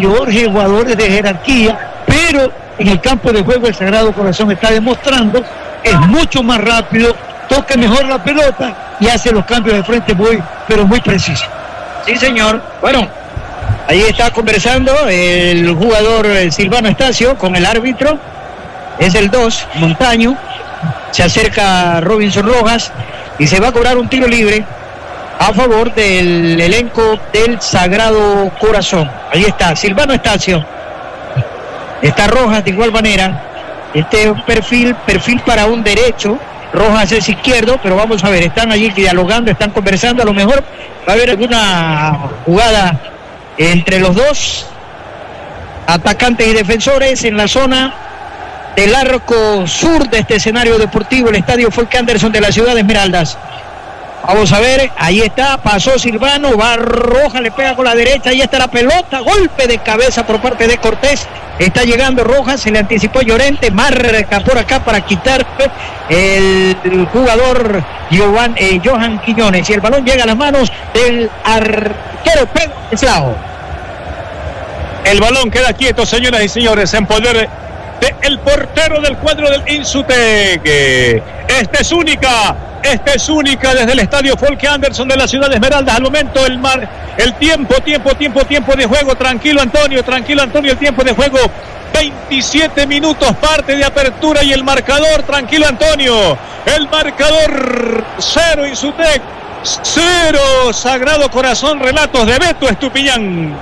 Jorge, jugadores de jerarquía, pero en el campo de juego el Sagrado Corazón está demostrando, es mucho más rápido, toca mejor la pelota y hace los cambios de frente pero muy precisos. Sí, señor. Bueno, ahí está conversando el jugador Silvano Estacio con el árbitro. Es el 2, Montaño. Se acerca Robinson Rojas y se va a cobrar un tiro libre a favor del elenco del Sagrado Corazón. Ahí está Silvano Estacio. Está Rojas de igual manera. Este es un perfil para un derecho. Rojas es izquierdo, pero vamos a ver, están allí dialogando, están conversando. A lo mejor va a haber alguna jugada entre los dos atacantes y defensores en la zona del arco sur de este escenario deportivo, el estadio Folk Anderson de la ciudad de Esmeraldas. Vamos a ver, ahí está, pasó Silvano, va Rojas, le pega con la derecha, ahí está la pelota, golpe de cabeza por parte de Cortés, está llegando Rojas, se le anticipó Llorente, marca por acá para quitar el jugador Johan Quiñones, y el balón llega a las manos del arquero Pedro Eslao. El balón queda quieto, señoras y señores, en poder del portero del cuadro del Insutec. Esta es única desde el estadio Folk Anderson de la ciudad de Esmeraldas. Al momento el tiempo de juego. Tranquilo Antonio, el tiempo de juego. 27 minutos, parte de apertura y el marcador, tranquilo Antonio. El marcador 0 Insutec, 0 Sagrado Corazón. Relatos de Beto Estupiñán.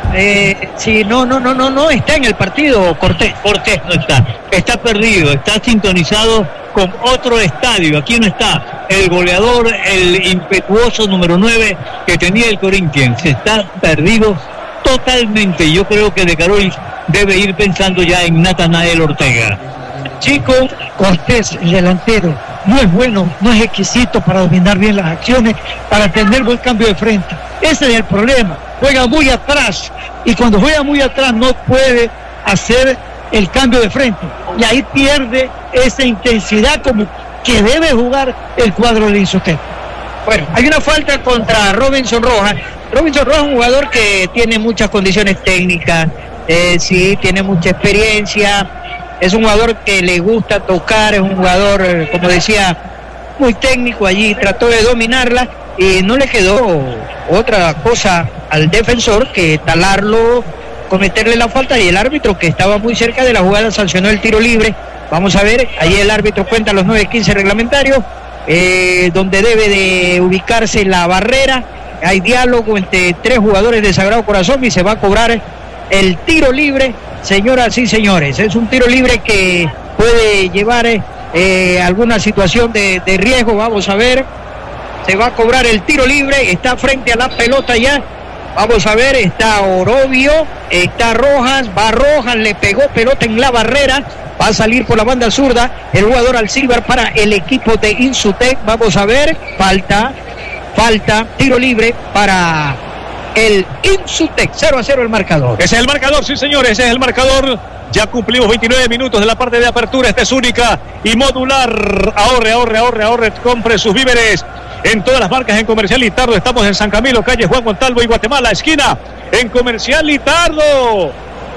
Sí, no está en el partido Cortés no está perdido, está sintonizado con otro estadio. Aquí no está el goleador, el impetuoso número 9 que tenía el Corinthians, está perdido totalmente. Yo creo que De Carolis debe ir pensando ya en Natanael Ortega. Chico Cortés, el delantero, no es bueno, no es exquisito para dominar bien las acciones, para tener buen cambio de frente. Ese es el problema, juega muy atrás, y cuando juega muy atrás no puede hacer el cambio de frente, y ahí pierde esa intensidad como que debe jugar el cuadro de Insutec. Bueno, hay una falta contra Robinson Rojas. Robinson Rojas es un jugador que tiene muchas condiciones técnicas, sí, tiene mucha experiencia. Es un jugador que le gusta tocar, es un jugador, como decía, muy técnico allí, trató de dominarla y no le quedó otra cosa al defensor que talarlo, cometerle la falta, y el árbitro, que estaba muy cerca de la jugada, sancionó el tiro libre. Vamos a ver, ahí el árbitro cuenta los 9:15 reglamentarios, donde debe de ubicarse la barrera. Hay diálogo entre tres jugadores de Sagrado Corazón y se va a cobrar el tiro libre. Señoras y señores, es un tiro libre que puede llevar alguna situación de riesgo. Vamos a ver, se va a cobrar el tiro libre, está frente a la pelota ya. Vamos a ver, está Orobio, está Rojas, va Rojas, le pegó pelota en la barrera, va a salir por la banda zurda el jugador Alcíbar para el equipo de Insutec. Vamos a ver, falta, tiro libre para el Insutec. 0-0 el marcador. Ese es el marcador, sí señores, ese es el marcador. Ya cumplimos 29 minutos de la parte de apertura. Esta es única y modular. Ahorre, compre sus víveres en todas las marcas en Comercial Litardo. Estamos en San Camilo, calle Juan Montalvo y Guatemala, esquina. En Comercial Litardo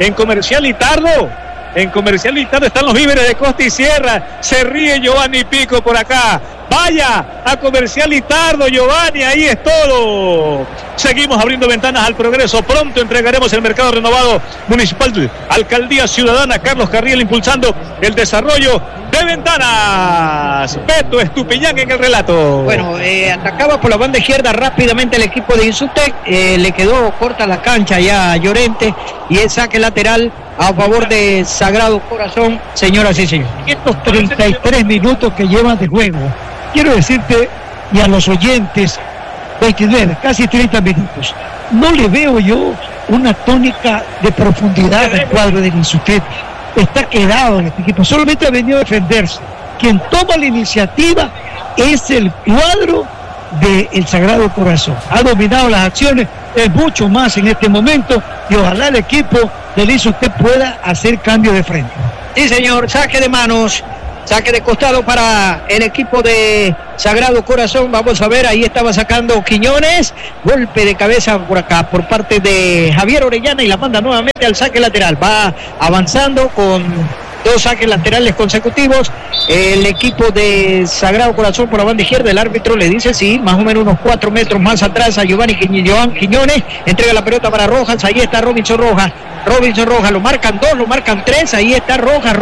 están los víveres de costa y sierra. Se ríe Giovanni Pico por acá. Vaya a Comercial Litardo, Giovanni, ahí es todo. Seguimos abriendo ventanas al progreso. Pronto entregaremos el mercado renovado municipal. Alcaldía Ciudadana, Carlos Carriel impulsando el desarrollo de ventanas. Beto Estupiñán en el relato. Bueno, atacaba por la banda izquierda rápidamente el equipo de Insutec. Le quedó corta la cancha ya a Llorente y el saque lateral a favor de Sagrado Corazón. Señoras y señores, estos 33 minutos que llevan de juego, quiero decirte y a los oyentes, 29, casi 30 minutos, no le veo yo una tónica de profundidad del cuadro del Insutec. Está quedado en este equipo, solamente ha venido a defenderse. Quien toma la iniciativa es el cuadro del Sagrado Corazón. Ha dominado las acciones, es mucho más en este momento, y ojalá el equipo del Insutec pueda hacer cambio de frente. Sí señor, saque de manos Saque de costado para el equipo de Sagrado Corazón. Vamos a ver, ahí estaba sacando Quiñones. Golpe de cabeza por acá por parte de Javier Orellana y la manda nuevamente al saque lateral. Va avanzando con 2 saques laterales consecutivos. El equipo de Sagrado Corazón por la banda izquierda. El árbitro le dice sí, más o menos unos 4 metros más atrás a Joan Quiñones. Entrega la pelota para Rojas. Ahí está Robinson Rojas. Lo marcan 2, lo marcan 3. Ahí está Rojas.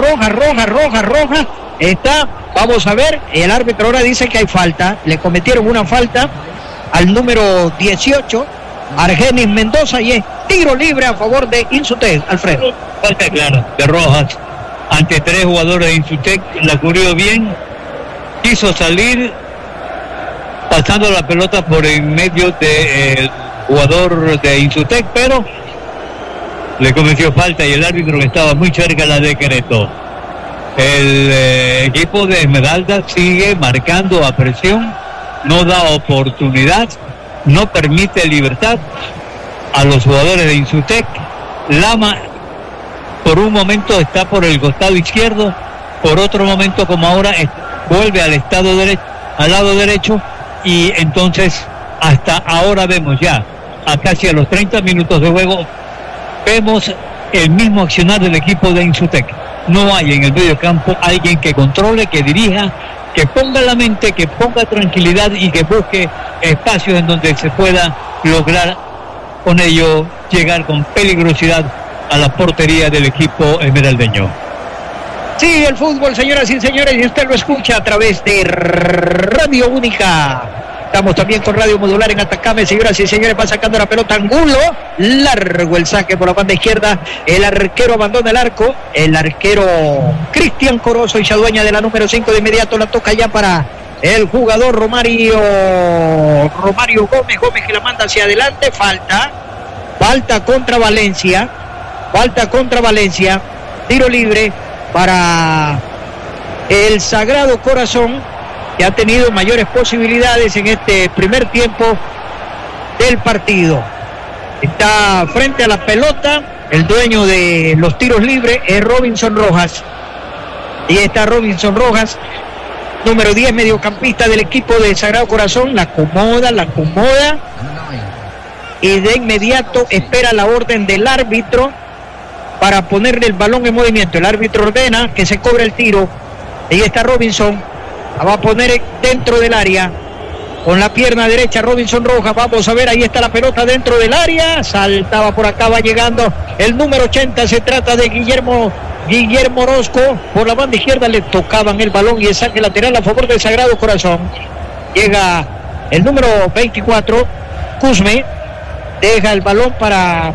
Está, vamos a ver, el árbitro ahora dice que hay falta. Le cometieron una falta al número 18, Argenis Mendoza, y es tiro libre a favor de Insutec. Alfredo. Falta clara de Rojas ante 3 jugadores de Insutec. La cubrió bien, quiso salir pasando la pelota por en medio del jugador de Insutec, pero le cometió falta y el árbitro, que estaba muy cerca, la decretó. El equipo de Esmeralda sigue marcando a presión, no da oportunidad, no permite libertad a los jugadores de Insutec. Lama por un momento está por el costado izquierdo, por otro momento, como ahora, vuelve al lado derecho, y entonces hasta ahora vemos ya, a casi a los 30 minutos de juego, vemos el mismo accionar del equipo de Insutec. No hay en el medio campo alguien que controle, que dirija, que ponga la mente, que ponga tranquilidad y que busque espacios en donde se pueda lograr con ello llegar con peligrosidad a la portería del equipo esmeraldeño. Sí, el fútbol, señoras y señores, y usted lo escucha a través de Radio Única. Estamos también con Radio Modular en Atacame, señoras y señores. Va sacando la pelota Angulo. Largo el saque por la banda izquierda. El arquero abandona el arco. El arquero Cristian Corozo y se adueña de la número 5 de inmediato. La toca ya para el jugador Romario Gómez. Gómez que la manda hacia adelante. Falta contra Valencia. Tiro libre para el Sagrado Corazón, que ha tenido mayores posibilidades en este primer tiempo del partido. Está frente a la pelota, el dueño de los tiros libres es Robinson Rojas. Y está Robinson Rojas, número 10, mediocampista del equipo de Sagrado Corazón. La acomoda y de inmediato espera la orden del árbitro para ponerle el balón en movimiento. El árbitro ordena que se cobre el tiro. Ahí está Robinson. La va a poner dentro del área con la pierna derecha Robinson Rojas. Vamos a ver, ahí está la pelota dentro del área. Saltaba por acá, va llegando el número 80. Se trata de Guillermo Orozco. Por la banda izquierda le tocaban el balón y el saque lateral a favor del Sagrado Corazón. Llega el número 24, Cusme. Deja el balón para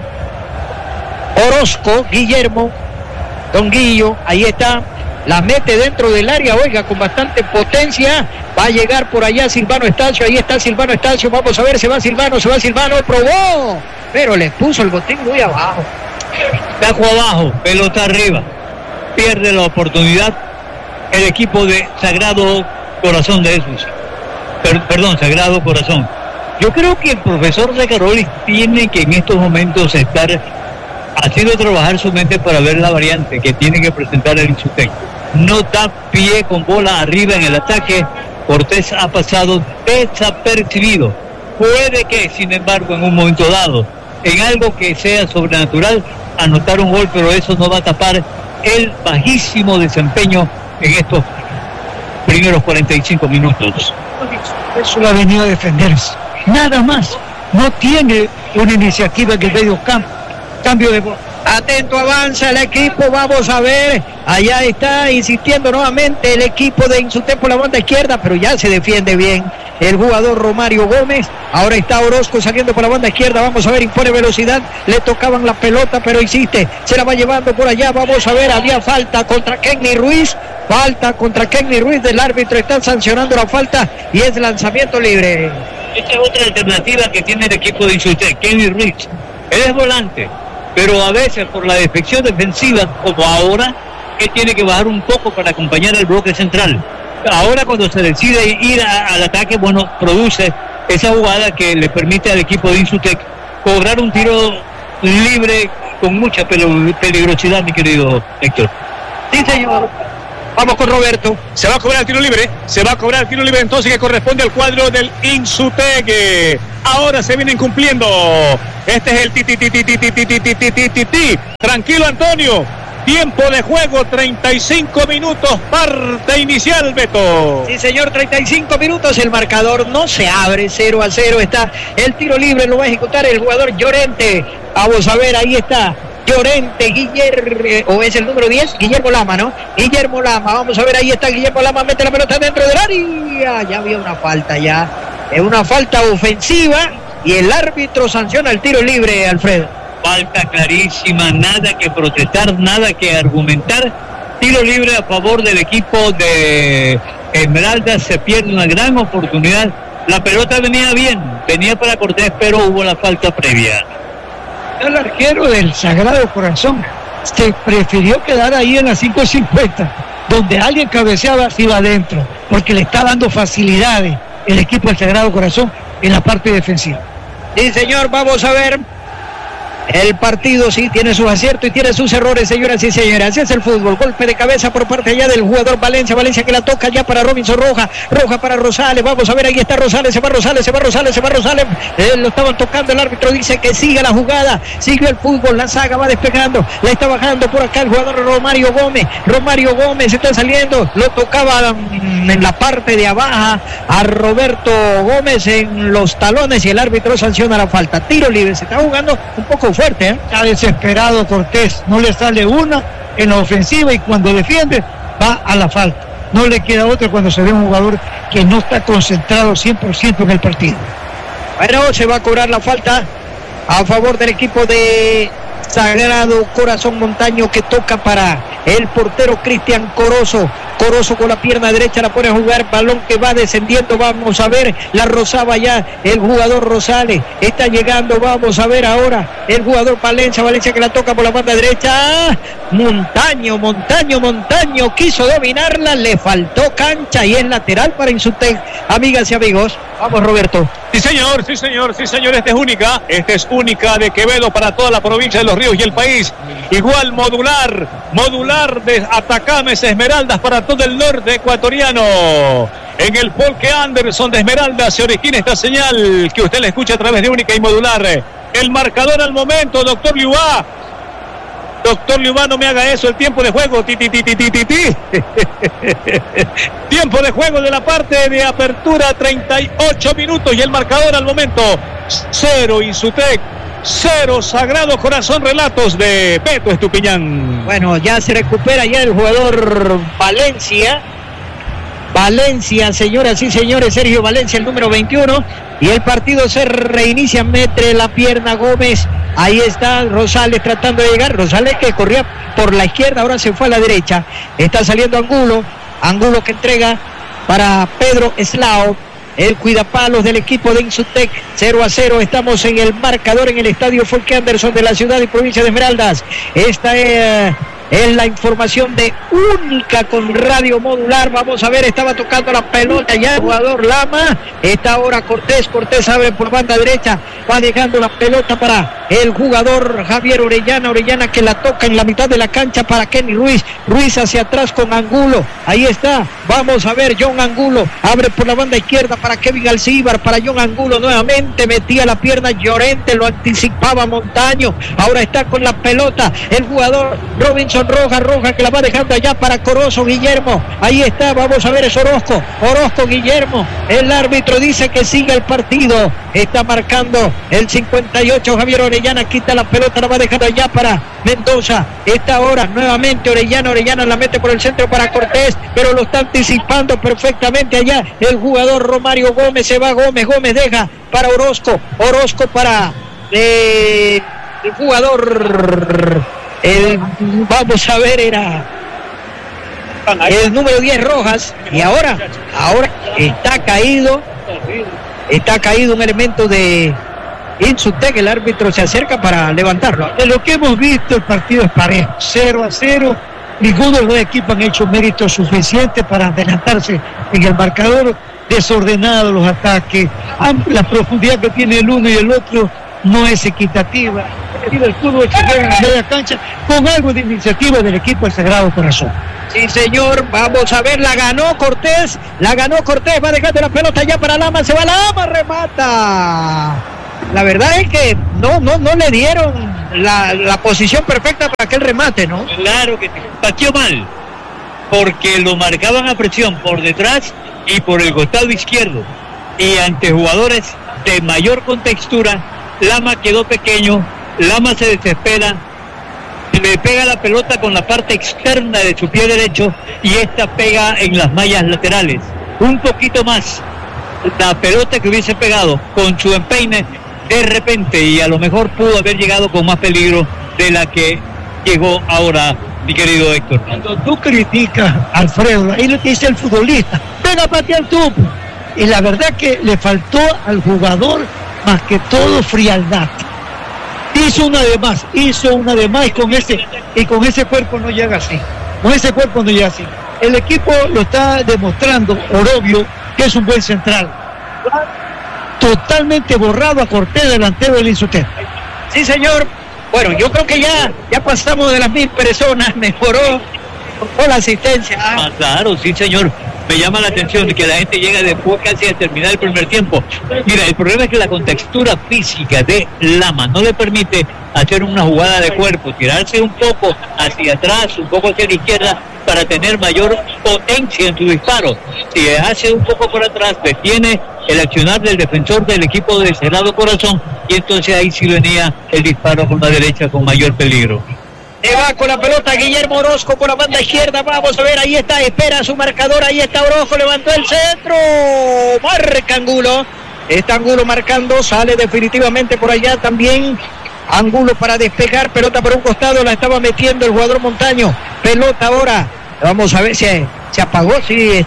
Orozco, Guillermo, Don Guillo. Ahí está. La mete dentro del área, oiga, con bastante potencia. Va a llegar por allá Silvano Estacio. Ahí está Silvano Estacio. Vamos a ver, se va Silvano. Probó, pero le puso el botín muy abajo. Taco abajo, pelota arriba. Pierde la oportunidad el equipo de Sagrado Corazón de Jesús. Sagrado Corazón. Yo creo que el profesor de Carolis tiene que en estos momentos estar haciendo trabajar su mente para ver la variante que tiene que presentar el Insutec. No da pie con bola arriba en el ataque. Cortés ha pasado desapercibido. Puede que, sin embargo, en un momento dado, en algo que sea sobrenatural, anotar un gol, pero eso no va a tapar el bajísimo desempeño en estos primeros 45 minutos. Eso lo ha venido a defenderse. Nada más. No tiene una iniciativa en el medio campo. Cambio de bola. Atento, avanza el equipo, vamos a ver, allá está insistiendo nuevamente el equipo de Insutec por la banda izquierda, pero ya se defiende bien el jugador Romario Gómez. Ahora está Orozco saliendo por la banda izquierda, vamos a ver, impone velocidad, le tocaban la pelota, pero insiste, se la va llevando por allá, vamos a ver, había falta contra Kenny Ruiz, del árbitro está sancionando la falta y es lanzamiento libre. Esta es otra alternativa que tiene el equipo de Insutec, Kenny Ruiz, él es volante, pero a veces por la defección defensiva, como ahora, él tiene que bajar un poco para acompañar al bloque central. Ahora cuando se decide ir al ataque, bueno, produce esa jugada que le permite al equipo de Insutec cobrar un tiro libre con mucha peligrosidad, mi querido Héctor. Sí, señor. Vamos con Roberto. Se va a cobrar el tiro libre. Se va a cobrar el tiro libre entonces que corresponde al cuadro del Insutec. Ahora se vienen cumpliendo. Este es el ti. Tranquilo, Antonio. Tiempo de juego, 35 minutos, parte inicial, Beto. Sí, señor, 35 minutos, el marcador no se abre, 0-0 está el tiro libre, lo va a ejecutar el jugador Llorente. Vamos a ver, ahí está Llorente, o es el número 10, Guillermo Lama, ¿no? Guillermo Lama, vamos a ver, ahí está Guillermo Lama, mete la pelota dentro del área, ya había una falta es una falta ofensiva y el árbitro sanciona el tiro libre, Alfredo. Falta clarísima, nada que protestar, nada que argumentar. Tiro libre a favor del equipo de Esmeraldas. Se pierde una gran oportunidad. La pelota venía bien, venía para Cortés, pero hubo la falta previa. El arquero del Sagrado Corazón se prefirió quedar ahí en la 5.50, donde alguien cabeceaba, se iba adentro, porque le está dando facilidades el equipo del Sagrado Corazón en la parte defensiva. Sí, señor, vamos a ver. El partido sí tiene sus aciertos y tiene sus errores, señoras y señores. Así es el fútbol. Golpe de cabeza por parte allá del jugador Valencia. Valencia que la toca ya para Robinson Rojas. Rojas para Rosales. Vamos a ver, ahí está Rosales. Se va Rosales. Lo estaban tocando. El árbitro dice que siga la jugada. Sigue el fútbol. La saga va despegando. La está bajando por acá el jugador Romario Gómez. Romario Gómez está saliendo. Lo tocaba en la parte de abajo a Roberto Gómez en los talones y el árbitro sanciona la falta. Tiro libre. Se está jugando un poco fuerte, ¿eh? Está desesperado Cortés, no le sale una en la ofensiva y cuando defiende va a la falta. No le queda otra cuando se ve un jugador que no está concentrado 100% en el partido. Bueno, se va a cobrar la falta a favor del equipo de Sagrado Corazón Montaño que toca para el portero Cristian Corozo. Corozo con la pierna derecha la pone a jugar, balón que va descendiendo, vamos a ver, la rozaba ya el jugador Rosales, está llegando, vamos a ver ahora el jugador Valencia que la toca por la banda derecha, Montaño, quiso dominarla, le faltó cancha y es lateral para Insutec, amigas y amigos. Vamos, Roberto. Sí, señor, esta es única de Quevedo para toda la provincia de Los Ríos y el país. Igual modular de Atacames Esmeraldas para todo el norte ecuatoriano. En el Folke Anderson de Esmeraldas se origina esta señal que usted la escucha a través de única y modular. El marcador al momento, doctor Liubá. Doctor Liubá, no me haga eso, el tiempo de juego. Tiempo de juego de la parte de apertura, 38 minutos y el marcador al momento, 0 Insutec, 0 Sagrado Corazón. Relatos de Beto Estupiñán. Bueno, ya se recupera ya el jugador Valencia, señoras y señores, Sergio Valencia, el número 21, y el partido se reinicia, mete la pierna Gómez, ahí está Rosales tratando de llegar, Rosales que corría por la izquierda, ahora se fue a la derecha, está saliendo Angulo que entrega para Pedro Eslao, el cuidapalos del equipo de Insutec, 0-0, estamos en el marcador en el estadio Folke Anderson de la ciudad y provincia de Esmeraldas. Esta es la información de única con radio modular. Vamos a ver, estaba tocando la pelota ya el jugador Lama, está ahora Cortés abre por banda derecha, va dejando la pelota para el jugador Javier Orellana que la toca en la mitad de la cancha para Kenny Ruiz hacia atrás con Angulo, ahí está, vamos a ver, John Angulo abre por la banda izquierda para Kevin Alcíbar, para John Angulo nuevamente, metía la pierna Llorente, lo anticipaba Montaño, ahora está con la pelota el jugador Robinson Rojas que la va dejando allá para Corozo Guillermo, ahí está, vamos a ver, es Orozco Guillermo, el árbitro dice que siga el partido, está marcando el 58 Javier Orellana, quita la pelota, la va dejando allá para Mendoza, está ahora nuevamente Orellana la mete por el centro para Cortés, pero lo está anticipando perfectamente allá el jugador Romario Gómez, se va Gómez deja para Orozco para el jugador vamos a ver, era el número 10 Rojas, y ahora está caído un elemento de Insutec, el árbitro se acerca para levantarlo. De lo que hemos visto, el partido es parejo, 0-0, ninguno de los dos equipos han hecho méritos suficientes para adelantarse en el marcador, desordenados los ataques, la profundidad que tiene el uno y el otro no es equitativa. que vive el fútbol chileno en la media cancha, con algo de iniciativa del equipo del Sagrado Corazón. Sí, señor, vamos a ver, la ganó Cortés, va dejando la pelota ya para Lama, se va Lama, remata. La verdad es que no le dieron la posición perfecta para aquel remate, ¿no? Claro que pateó mal, porque lo marcaban a presión por detrás y por el costado izquierdo, y ante jugadores de mayor contextura, Lama quedó pequeño, Lama se desespera, le pega la pelota con la parte externa de su pie derecho y esta pega en las mallas laterales. Un poquito más, la pelota que hubiese pegado con su empeine de repente, y a lo mejor pudo haber llegado con más peligro de la que llegó ahora, mi querido Héctor. Cuando tú criticas a Alfredo, ahí lo que dice el futbolista, venga a patear tú. Y la verdad que le faltó al jugador más que todo frialdad. Hizo una de más y con ese cuerpo no llega así. El equipo lo está demostrando, Orobio, que es un buen central. Totalmente borrado a Cortés, delantero del Insutec. Sí, señor. Bueno, yo creo que ya pasamos de las 1000 personas, mejoró con la asistencia. Claro, sí, señor. Me llama la atención que la gente llega después casi a terminar el primer tiempo. Mira, el problema es que la contextura física de Lama no le permite hacer una jugada de cuerpo, tirarse un poco hacia atrás, un poco hacia la izquierda, para tener mayor potencia en su disparo. Si hace un poco por atrás, detiene el accionar del defensor del equipo de Sagrado Corazón, y entonces ahí sí venía el disparo con la derecha con mayor peligro. Se va con la pelota Guillermo Orozco por la banda izquierda, vamos a ver, ahí está, espera su marcador, ahí está Orozco, levantó el centro, marca Angulo, está Angulo marcando, sale definitivamente por allá también Angulo para despejar, pelota por un costado, la estaba metiendo el jugador Montaño, pelota ahora, vamos a ver si se apagó, sí,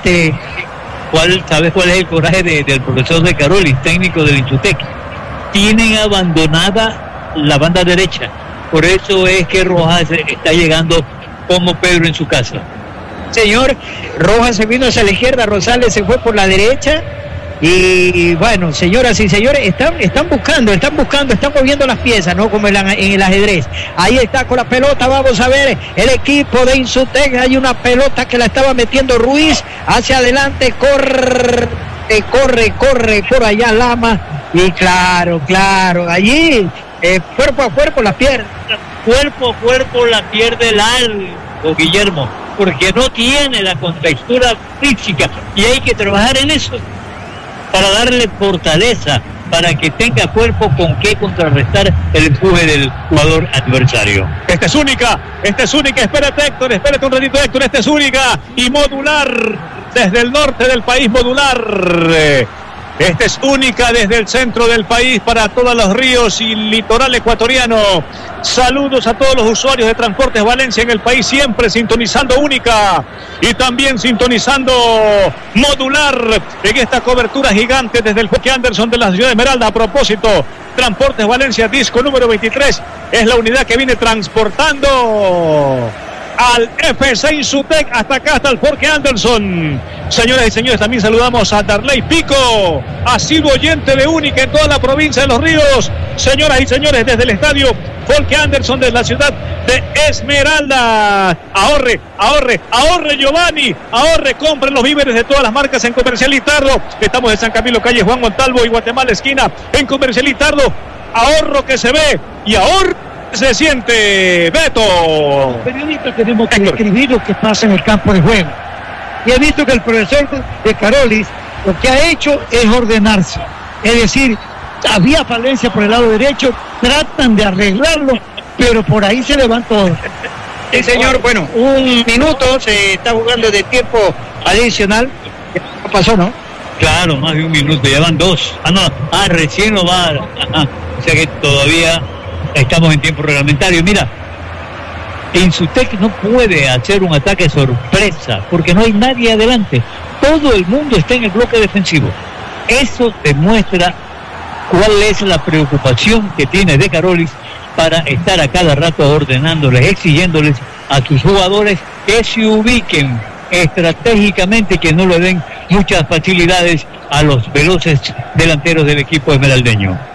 ¿Sabes cuál es el coraje del profesor de Carolis, técnico del Insutec? Tienen abandonada la banda derecha. Por eso es que Rojas está llegando como Pedro en su casa. Señor, Rojas se vino hacia la izquierda, Rosales se fue por la derecha. Y bueno, señoras y señores, están buscando, están moviendo las piezas, ¿no? Como en el ajedrez. Ahí está con la pelota, vamos a ver, el equipo de Insutec, hay una pelota que la estaba metiendo Ruiz, hacia adelante, corre por allá Lama, y claro, allí, cuerpo a cuerpo la pierde. Cuerpo a cuerpo la pierde largo, Guillermo, porque no tiene la contextura física, y hay que trabajar en eso, para darle fortaleza, para que tenga cuerpo con que contrarrestar el empuje del jugador adversario. Esta es única, espérate Héctor, espérate un ratito Héctor, esta es única y modular, desde el norte del país modular. Esta es única desde el centro del país para todos los ríos y litoral ecuatoriano. Saludos a todos los usuarios de Transportes Valencia en el país, siempre sintonizando única y también sintonizando modular en esta cobertura gigante desde el Jorge Anderson de la ciudad de Esmeralda. A propósito, Transportes Valencia, disco número 23, es la unidad que viene transportando al FC Insutec hasta acá, hasta el Jorge Anderson. Señoras y señores, también saludamos a Darley Pico, asiduo oyente de única en toda la provincia de Los Ríos. Señoras y señores, desde el estadio Jorge Anderson de la ciudad de Esmeralda. Ahorre Giovanni, compren los víveres de todas las marcas en Comercial Litardo. Estamos en San Camilo, calle Juan Montalvo y Guatemala esquina, en Comercial Litardo. Ahorro que se ve y ahorro se siente. Beto. Los periodistas tenemos que describir lo que pasa en el campo de juego. Y he visto que el profesor de Carolis lo que ha hecho es ordenarse. Es decir, había falencia por el lado derecho, tratan de arreglarlo, pero por ahí se le van todos. Sí, señor, bueno, un minuto, se está jugando de tiempo adicional. ¿Qué pasó, no? Claro, más de un minuto, ya van dos. Recién lo va. O sea que todavía estamos en tiempo reglamentario. Mira, Insutec no puede hacer un ataque sorpresa porque no hay nadie adelante. Todo el mundo está en el bloque defensivo. Eso demuestra cuál es la preocupación que tiene De Carolis para estar a cada rato ordenándoles, exigiéndoles a sus jugadores que se ubiquen estratégicamente, que no le den muchas facilidades a los veloces delanteros del equipo esmeraldeño.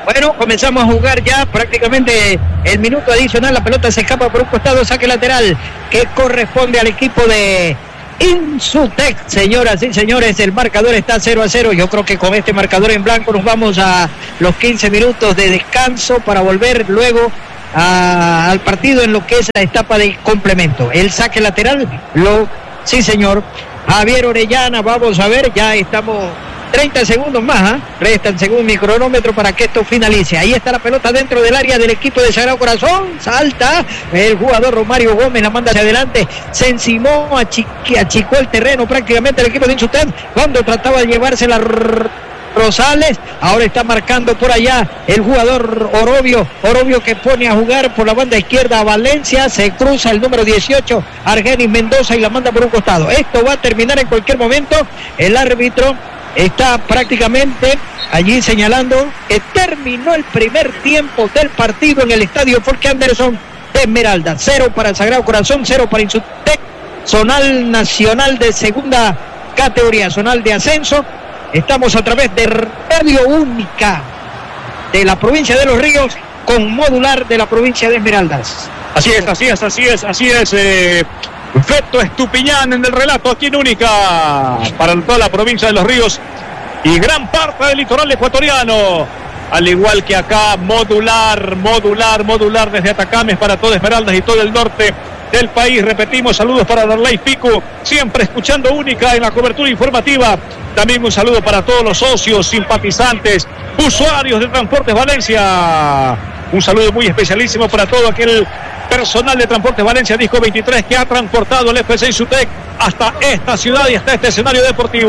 Bueno, comenzamos a jugar ya prácticamente el minuto adicional. La pelota se escapa por un costado, saque lateral que corresponde al equipo de Insutec. Señoras y señores, el marcador está 0-0. Yo creo que con este marcador en blanco nos vamos a los 15 minutos de descanso para volver luego al partido en lo que es la etapa de complemento. El saque lateral, sí señor, Javier Orellana. Vamos a ver, ya estamos 30 segundos más, restan según mi cronómetro para que esto finalice. Ahí está la pelota dentro del área del equipo de Sagrado Corazón. Salta el jugador Romario Gómez, la manda hacia adelante. Se encimó, achicó el terreno prácticamente el equipo de Insutec cuando trataba de llevársela Rosales. Ahora está marcando por allá el jugador Orobio que pone a jugar por la banda izquierda a Valencia. Se cruza el número 18 Argenis Mendoza y la manda por un costado. Esto va a terminar en cualquier momento. El árbitro está prácticamente allí señalando que terminó el primer tiempo del partido en el estadio Folke Anderson de Esmeralda. 0 para el Sagrado Corazón, 0 para Insutec, zonal nacional de segunda categoría, zonal de ascenso. Estamos a través de Radio Única de la provincia de Los Ríos con modular de la provincia de Esmeraldas. Así es. Feto Estupiñán en el relato aquí en Única para toda la provincia de Los Ríos y gran parte del litoral ecuatoriano, al igual que acá, modular desde Atacames para todo Esmeraldas y todo el norte del país. Repetimos, saludos para Darley Pico, siempre escuchando Única en la cobertura informativa. También un saludo para todos los socios, simpatizantes, usuarios de Transportes Valencia. Un saludo muy especialísimo para todo aquel personal de Transportes Valencia Disco 23 que ha transportado el FC Insutec hasta esta ciudad y hasta este escenario deportivo.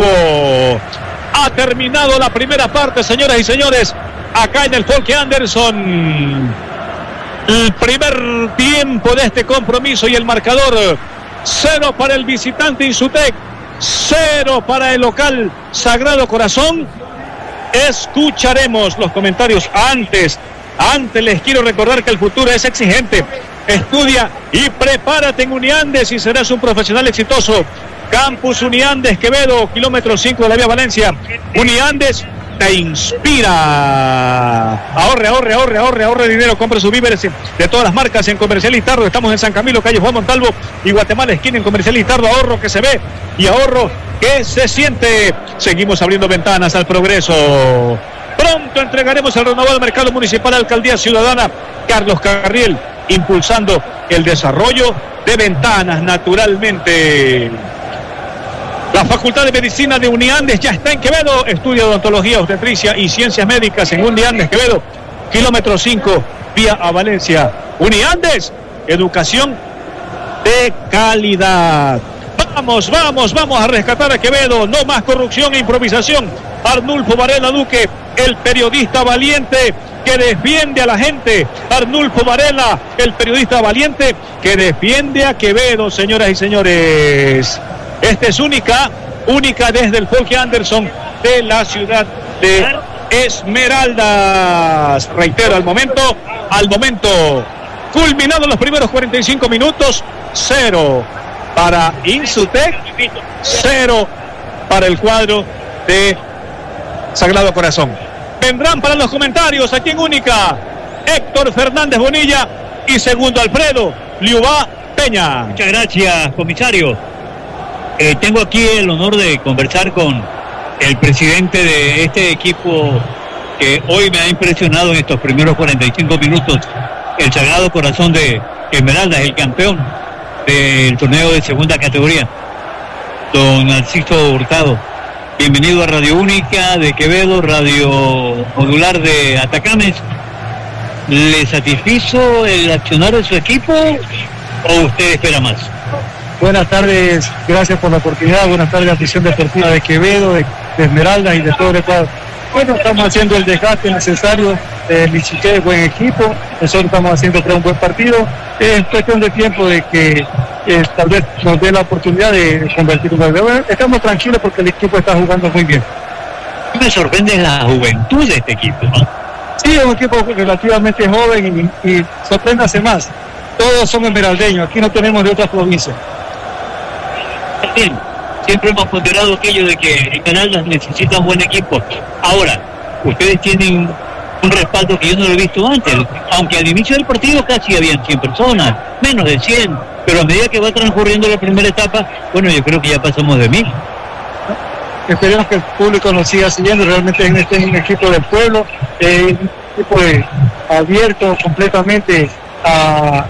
Ha terminado la primera parte, señoras y señores, acá en el Folke Anderson. El primer tiempo de este compromiso y el marcador: 0 para el visitante Insutec, 0 para el local Sagrado Corazón. Escucharemos los comentarios antes les quiero recordar que el futuro es exigente. Estudia y prepárate en Uniandes y serás un profesional exitoso. Campus Uniandes Quevedo, kilómetro 5 de la vía Valencia. Uniandes te inspira. Ahorre dinero, compre sus víveres de todas las marcas en Comercial Iztardo. Estamos en San Camilo, calle Juan Montalvo y Guatemala, esquina en Comercial Iztardo. Ahorro que se ve y ahorro que se siente. Seguimos abriendo ventanas al progreso. Pronto entregaremos el renovado mercado municipal a la Alcaldía Ciudadana. Carlos Carriel impulsando el desarrollo de ventanas, naturalmente. La Facultad de Medicina de Uniandes ya está en Quevedo. Estudia odontología, obstetricia y ciencias médicas en Uniandes Quevedo, kilómetro 5, vía a Valencia. Uniandes, educación de calidad. Vamos a rescatar a Quevedo. No más corrupción e improvisación. Arnulfo Varela Duque, el periodista valiente que defiende a la gente. Arnulfo Varela, el periodista valiente que defiende a Quevedo, señoras y señores. Este es Única desde el Folke Anderson de la ciudad de Esmeraldas. Reitero, al momento, culminados los primeros 45 minutos, 0 para Insutec, 0 para el cuadro de Sagrado Corazón. Vendrán para los comentarios aquí en Única Héctor Fernández Bonilla y segundo Alfredo Liubá Peña. Muchas gracias, comisario. Tengo aquí el honor de conversar con el presidente de este equipo que hoy me ha impresionado en estos primeros 45 minutos, el Sagrado Corazón de Esmeraldas, el campeón del torneo de segunda categoría, don Narciso Hurtado. Bienvenido a Radio Única de Quevedo, Radio Modular de Atacames. ¿Le satisfizo el accionar de su equipo o usted espera más? Buenas tardes, gracias por la oportunidad. Buenas tardes, afición deportiva de Quevedo, de Esmeraldas y de todo el Ecuador. Bueno, estamos haciendo el desgaste necesario. Lichiqué es buen equipo, nosotros estamos haciendo un buen partido. Es cuestión de tiempo de que tal vez nos dé la oportunidad de convertir un gol. Estamos tranquilos porque el equipo está jugando muy bien. Me sorprende la juventud de este equipo, ¿no? Sí, es un equipo relativamente joven y sorpréndase más. Todos son esmeraldeños, aquí no tenemos de otras provincias. Bien, siempre hemos ponderado aquello de que Esmeraldas necesita un buen equipo. Ahora, ustedes tienen un respaldo que yo no lo he visto antes, aunque al inicio del partido casi habían 100 personas, menos de 100, pero a medida que va transcurriendo la primera etapa, bueno, yo creo que ya pasamos de 1000. Esperemos que el público nos siga siguiendo. Realmente este es un equipo del pueblo, un equipo abierto completamente a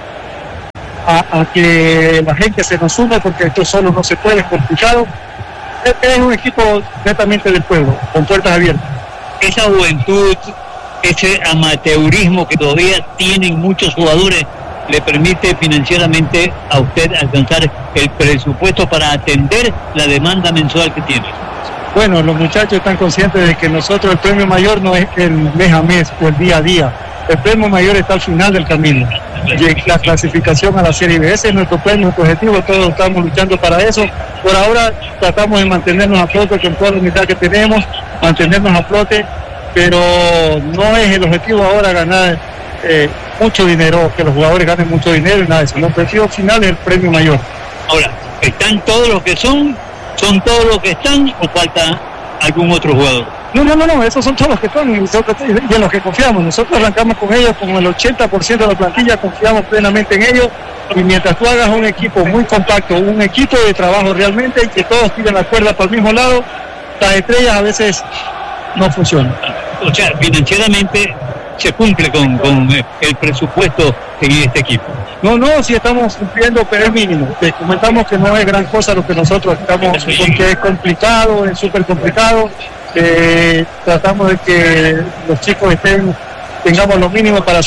que la gente se nos une, porque esto solo no se puede, es complicado. Es un equipo netamente del pueblo, con puertas abiertas. Esa juventud, ese amateurismo que todavía tienen muchos jugadores, le permite financieramente a usted alcanzar el presupuesto para atender la demanda mensual que tiene. Bueno, los muchachos están conscientes de que nosotros el premio mayor no es el mes a mes o el día a día. El premio mayor está al final del camino. La clasificación a la Serie B, ese es nuestro premio, nuestro objetivo, todos estamos luchando para eso. Por ahora tratamos de mantenernos a flote con toda la unidad que tenemos, mantenernos a flote, pero no es el objetivo ahora ganar mucho dinero, que los jugadores ganen mucho dinero y nada de eso. El objetivo final es el premio mayor. Ahora, ¿están todos los que son todos los que están o falta algún otro jugador? No, esos son todos los que están y en los que confiamos. Nosotros arrancamos con ellos, con el 80% de la plantilla, confiamos plenamente en ellos, y mientras tú hagas un equipo muy compacto, un equipo de trabajo realmente, y que todos tiren la cuerda para el mismo lado, las estrellas a veces no funcionan. O sea, financieramente se cumple con el presupuesto en este equipo. No, sí estamos cumpliendo, pero es mínimo. Te comentamos que no es gran cosa lo que nosotros estamos, porque es complicado, es súper complicado. Tratamos de que los chicos tengamos lo mínimo para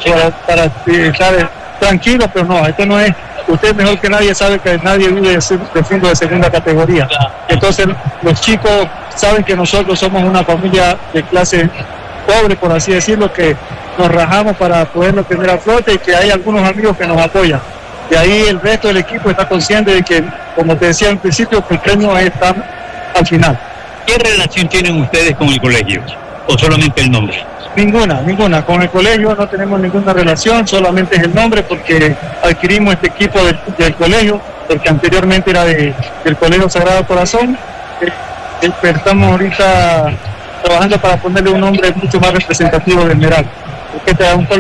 estar tranquilos, pero no, esto no es. Usted mejor que nadie sabe que nadie vive de fondo de segunda categoría. Entonces los chicos saben que nosotros somos una familia de clase pobre, por así decirlo, que nos rajamos para poderlo tener a flote y que hay algunos amigos que nos apoyan. De ahí el resto del equipo está consciente de que, como te decía al principio, que el premio está al final. ¿Qué relación tienen ustedes con el colegio? ¿O solamente el nombre? Ninguna. Con el colegio no tenemos ninguna relación, solamente es el nombre, porque adquirimos este equipo del colegio, porque anteriormente era del Colegio Sagrado Corazón. Estamos ahorita trabajando para ponerle un nombre mucho más representativo de Esmeralda, porque este era un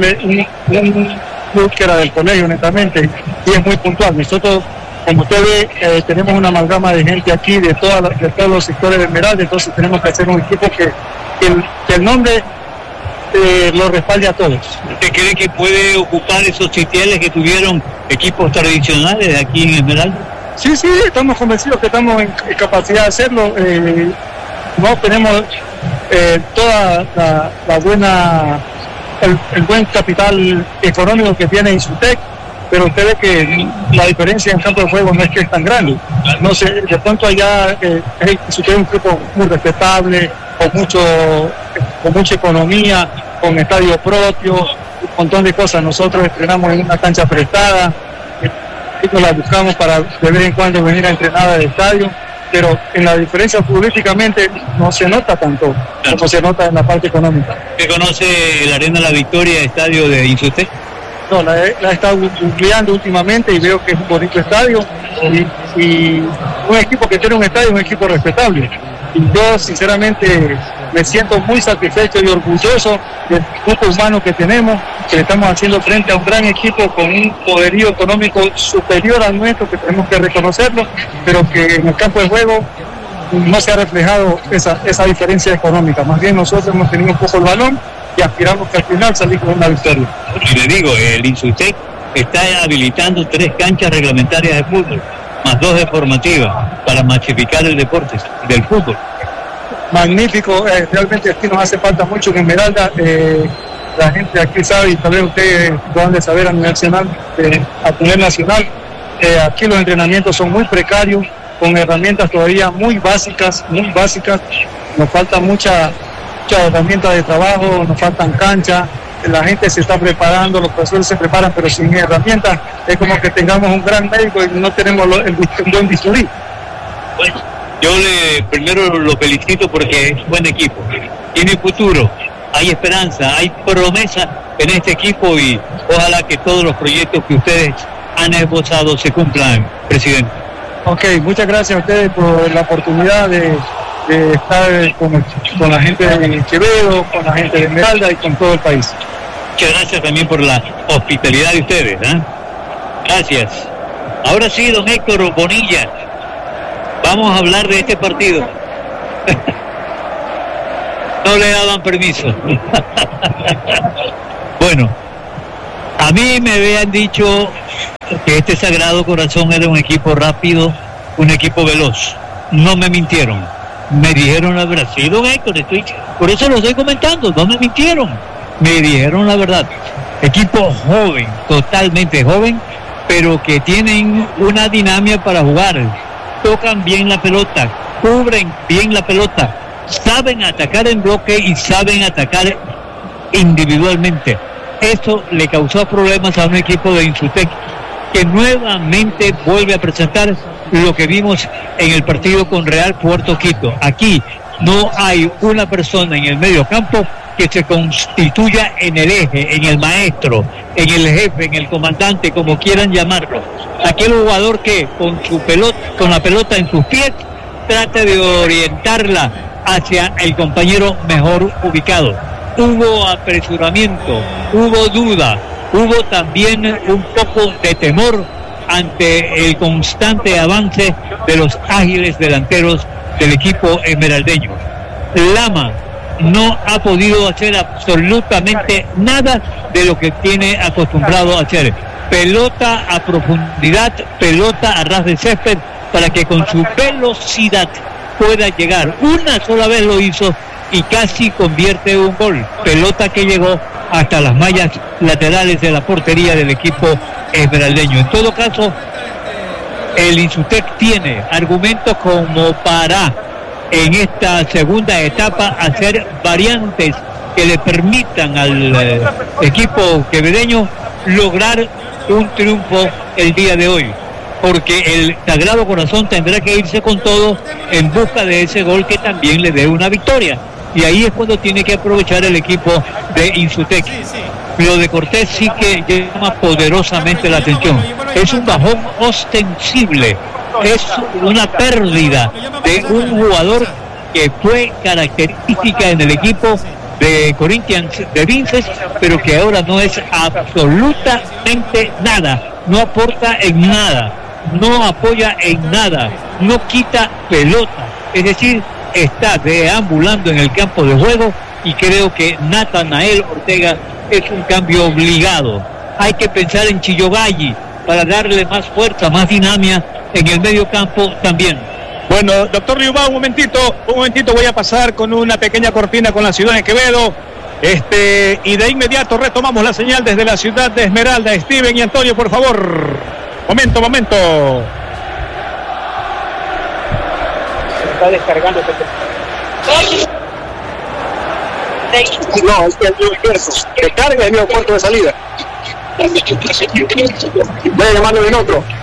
club que era del colegio, netamente, y es muy puntual. Nosotros, como usted ve, tenemos una amalgama de gente aquí de todos los sectores de Esmeralda, entonces tenemos que hacer un equipo que el nombre lo respalde a todos. ¿Usted cree que puede ocupar esos sitiales que tuvieron equipos tradicionales de aquí en Esmeralda? Sí, estamos convencidos que estamos en capacidad de hacerlo. No tenemos toda la buena, el buen capital económico que tiene Insutec, pero usted ve que la diferencia en campo de juego no es que es tan grande. No sé, de pronto allá Insutec es un equipo muy respetable, con mucha economía, con estadio propio, un montón de cosas. Nosotros entrenamos en una cancha prestada, y la buscamos para de vez en cuando venir a entrenar al estadio, pero en la diferencia futbolísticamente no se nota tanto como se nota en la parte económica. ¿Usted conoce la Arena La Victoria, estadio de Insutec? No, la he estado googleando últimamente y veo que es un bonito estadio, y un equipo que tiene un estadio es un equipo respetable. Y yo sinceramente me siento muy satisfecho y orgulloso del grupo humano que tenemos, que le estamos haciendo frente a un gran equipo con un poderío económico superior al nuestro, que tenemos que reconocerlo, pero que en el campo de juego no se ha reflejado esa diferencia económica. Más bien nosotros hemos tenido un poco el balón y aspiramos que al final salir con una victoria. Y le digo, el Insutec está habilitando 3 canchas reglamentarias de fútbol, más 2 de formativa, para masificar el deporte del fútbol. Magnífico, realmente aquí nos hace falta mucho en Esmeralda. La gente aquí sabe, y tal vez ustedes lo han de saber a nivel nacional, aquí los entrenamientos son muy precarios, con herramientas todavía muy básicas. Nos falta mucha herramienta de trabajo, nos faltan canchas. La gente se está preparando, los profesores se preparan, pero sin herramientas es como que tengamos un gran médico y no tenemos el buen bisturí. Bueno, yo primero lo felicito porque es buen equipo, tiene futuro, hay esperanza, hay promesa en este equipo, y ojalá que todos los proyectos que ustedes han esbozado se cumplan, presidente. Ok, muchas gracias a ustedes por la oportunidad de estar con la gente de Quevedo, con la gente de Esmeralda y con todo el país. Muchas gracias también por la hospitalidad de ustedes, ¿eh? Gracias. Ahora sí, don Héctor Bonilla, vamos a hablar de este partido. No le daban permiso. Bueno, a mí me habían dicho que este Sagrado Corazón era un equipo rápido, un equipo veloz. No me mintieron, me dijeron la verdad. Sí, don Héctor, por eso lo estoy comentando, no me mintieron, me dijeron la verdad. Equipo joven, totalmente joven, pero que tienen una dinámica para jugar, tocan bien la pelota, cubren bien la pelota, saben atacar en bloque y saben atacar individualmente. Eso le causó problemas a un equipo de Insutec que nuevamente vuelve a presentar lo que vimos en el partido con Real Puerto Quito. Aquí no hay una persona en el medio campo que se constituya en el eje, en el maestro, en el jefe, en el comandante, como quieran llamarlo. Aquel jugador que con su pelota, con la pelota en sus pies, trate de orientarla hacia el compañero mejor ubicado. Hubo apresuramiento, hubo duda, hubo también un poco de temor ante el constante avance de los ágiles delanteros del equipo esmeraldeño. Lama no ha podido hacer absolutamente nada de lo que tiene acostumbrado a hacer. Pelota a profundidad, pelota a ras de césped, para que con su velocidad pueda llegar. Una sola vez lo hizo y casi convierte un gol. Pelota que llegó hasta las mallas laterales de la portería del equipo esmeraldeño. En todo caso, el Insutec tiene argumentos como para en esta segunda etapa hacer variantes que le permitan al equipo quevedeño lograr un triunfo el día de hoy, porque el Sagrado Corazón tendrá que irse con todo en busca de ese gol que también le dé una victoria, y ahí es cuando tiene que aprovechar el equipo de Insutec. Lo de Cortés sí que llama poderosamente la atención. Es un bajón ostensible, es una pérdida de un jugador que fue característica en el equipo de Corinthians de Vinces, pero que ahora no es absolutamente nada, no aporta en nada, no apoya en nada, no quita pelota, es decir, está deambulando en el campo de juego, y creo que Natanael Ortega es un cambio obligado. Hay que pensar en Chillogalli para darle más fuerza, más dinámica en el medio campo también. Bueno, doctor Riubá, un momentito, voy a pasar con una pequeña cortina con la ciudad de Quevedo, y de inmediato retomamos la señal desde la ciudad de Esmeralda. Steven y Antonio, por favor. Momento. Se está descargando. No, es que el inverso. Recarga el mismo puerto de salida. Voy a llamarlo en otro.